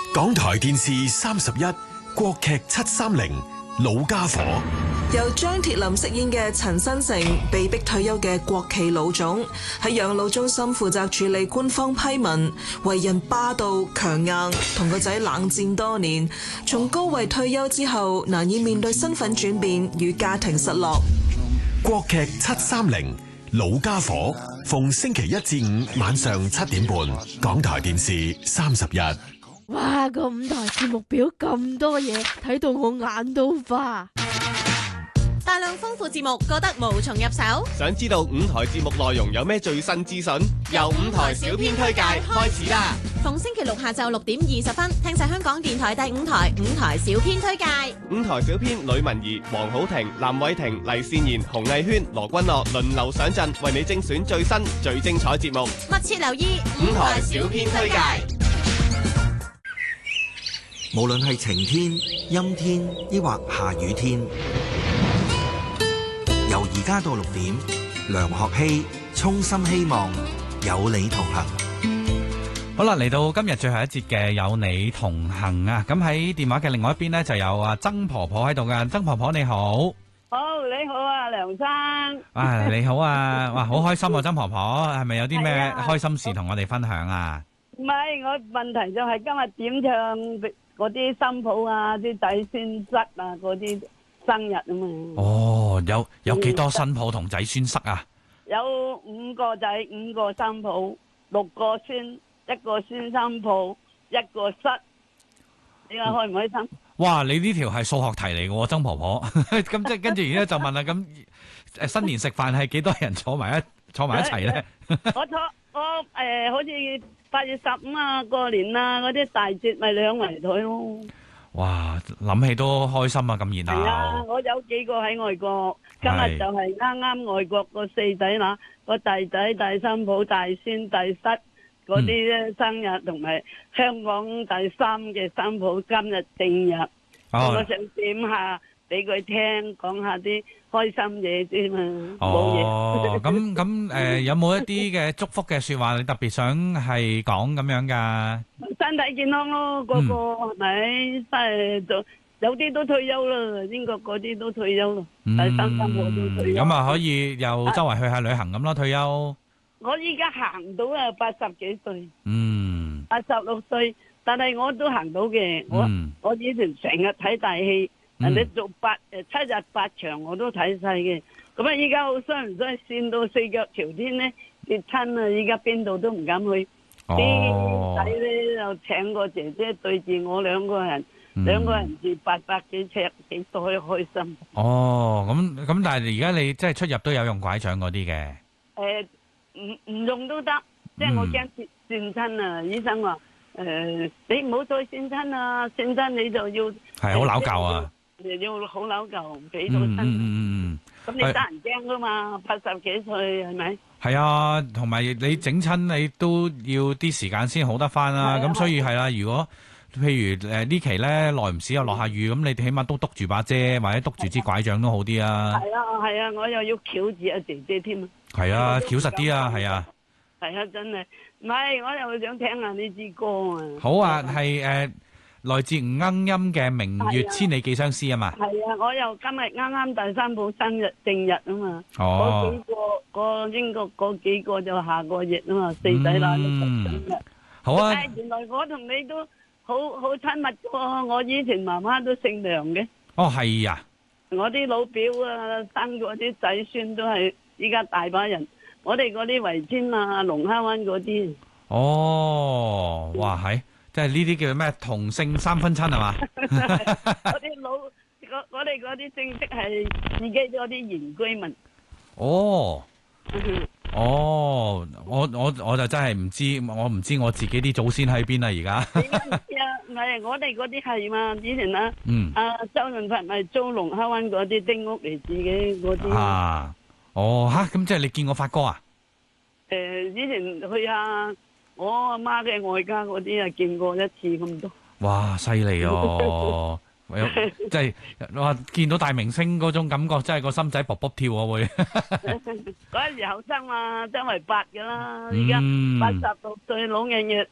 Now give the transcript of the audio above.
港台電視31國劇730老家伙， 由張鐵林飾演嘅陳新成，被逼退休嘅國企老總，喺養老中心負責處理官方批文，為人霸道強硬，同個仔冷戰多年。從高位退休之後，難以面對身份轉變與家庭失落。 國劇730老家伙，逢星期一至五晚上7點半，港台電視31。 哇！個舞台節目表咁多嘢，睇到我眼都花。 大量豐富節目，覺得無從入手。 想知道舞台節目內容有咩最新資訊？由舞台小編推介開始啦！ 逢星期六下晝6點20分，聽晒香港電台第5台舞台小編推介。 舞台小編呂文儀、黃浩庭、藍偉婷、黎善賢、洪藝軒、羅君樂輪流上陣，為你精選最新最精彩節目。 密切留意舞台小編推介。 無論係晴天、陰天，抑或下雨天，由而家到6點，梁學希衷心希望有你同行。 好啦，嚟到今日最後一節嘅有你同行啊！咁喺電話嘅另外一邊呢，就有啊曾婆婆喺度㗎。曾婆婆你好。 好，你好啊，梁生。 啊，你好啊！哇，好開心啊，曾婆婆，係咪有啲咩開心事同我哋分享啊？ 唔係，我問題就係今日點唱嗰啲新抱啊，啲仔孫侄啊，嗰啲生日啊嘛。 哦，有幾多新抱同仔孫室啊？ 有5個仔，5個新抱，6個孫，1個孫新抱，1個室。你話開唔開心？ 哇！你呢條係數學題嚟嘅喎，曾婆婆。咁即係跟住而家就問啦，咁新年食飯係幾多人坐埋一齊咧？ 我好似8月15啊，過年啊，嗰啲大節咪2圍台咯。 哇！諗起都開心啊，咁熱鬧。 係啊，我有幾個喺外國，今日就係啱啱外國個4仔啦，個大仔、大新抱、大孫、大室嗰啲咧生日，同埋香港第3嘅新抱今日正日，我想點下俾佢聽，講下啲開心嘢啫嘛。 哦，咁有冇一啲嘅祝福嘅說話你特別想係講咁樣噶？ 身體健康咯，個個係咪？真係就有啲都退休啦，英國嗰啲都退休咯，第3、新抱都退休。 咁啊可以又周圍去下旅行咁咯，退休。 我依家行到啊80幾歲，86歲，但係我都行到嘅。我以前成日睇大戲。人哋做7日8場我都睇晒嘅，咁啊依家好衰唔衰，跣到4腳朝天咧，跌親啊！依家邊度都唔敢去，啲仔咧又請個姐姐對住我兩個人住800幾尺，幾多開心。 哦，咁但係而家你即係出入都有用拐杖嗰啲嘅？ 唔用都得，即係我驚跣親啊！醫生話你唔好再跣親啊，跣親你就要係好扭教啊！ 要好扭舊，俾到身。咁你得人驚噶嘛？80幾歲係咪？ 係啊，同埋你整親你都要啲時間先好得翻啦。咁所以係啦，如果譬如呢期咧耐唔時又落下雨，咁你哋起碼都督住把遮或者督住支拐杖都好啲啊。 係啊，我又要翹住阿姐姐添啊。 係啊，翹實啲啊，係啊。 係啊，真係唔係，我又想聽下呢支歌啊。 好啊，係來自吳鶯音嘅《明月千里寄相思》啊嘛。 係啊，我又今日啱啱第3抱生日正日啊嘛。 哦。 個英國嗰幾個就下個月啊嘛，4仔乸就生日。 好啊。 原來我同你都好親密喎，我以前媽媽都姓梁嘅。 哦，係啊。 我啲老表啊，生嗰啲仔孫都係依家大把人。我哋嗰啲圍村啊、龍蝦灣嗰啲。 哦，哇，係。即係呢啲叫咩？同姓3分親係嘛？ 我哋嗰啲正式係自己嗰啲原居民。 哦，我就真係唔知，我唔知我自己啲祖先喺邊啊！而家。 唔係我哋嗰啲係嘛？以前啊，周潤發咪租龍蝦灣嗰啲丁屋嚟自己嗰啲。 啊，哦吓，咁即係你見過發哥啊？ 以前去下我阿媽嘅外家嗰啲啊，見過一次咁多。 哇，犀利哦！即係哇，見到大明星嗰種感覺，真係個心仔卜卜跳啊！會嗰陣時後生嘛，周圍8噶啦，而家86歲老日日